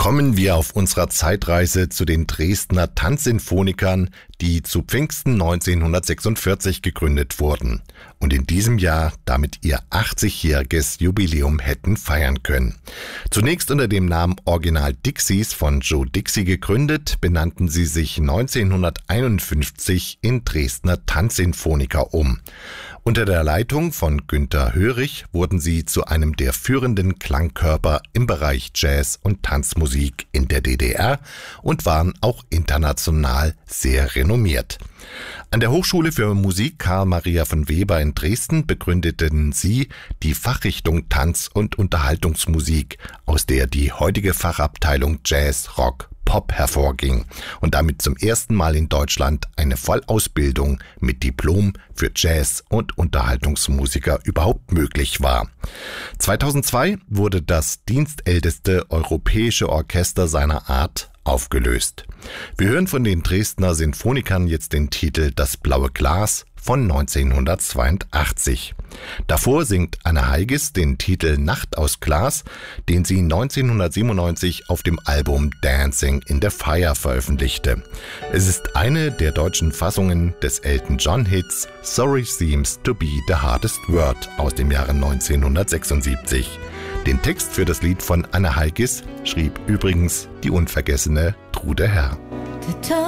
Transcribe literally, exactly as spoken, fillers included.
Kommen wir auf unserer Zeitreise zu den Dresdner Tanzsinfonikern, die zu Pfingsten neunzehnhundertsechsundvierzig gegründet wurden und in diesem Jahr damit ihr achtzigjähriges Jubiläum hätten feiern können. Zunächst unter dem Namen Original Dixies von Joe Dixie gegründet, benannten sie sich neunzehnhunderteinundfünfzig in Dresdner Tanzsinfoniker um. Unter der Leitung von Günter Hörig wurden sie zu einem der führenden Klangkörper im Bereich Jazz und Tanzmusik in der D D R und waren auch international sehr renommiert. An der Hochschule für Musik Karl Maria von Weber in Dresden begründeten sie die Fachrichtung Tanz- und Unterhaltungsmusik, aus der die heutige Fachabteilung Jazz, Rock, Pop hervorging und damit zum ersten Mal in Deutschland eine Vollausbildung mit Diplom für Jazz- und Unterhaltungsmusiker überhaupt möglich war. zweitausendzwei wurde das dienstälteste europäische Orchester seiner Art aufgelöst. Wir hören von den Dresdner Sinfonikern jetzt den Titel Das blaue Glas von neunzehnhundertzweiundachtzig. Davor singt Anne Heigis den Titel Nacht aus Glas, den sie neunzehnhundertsiebenundneunzig auf dem Album Dancing in the Fire veröffentlichte. Es ist eine der deutschen Fassungen des Elton John Hits Sorry Seems to be the Hardest Word aus dem Jahre neunzehnhundertsechsundsiebzig. Den Text für das Lied von Anne Heigis schrieb übrigens die unvergessene Trude Herr.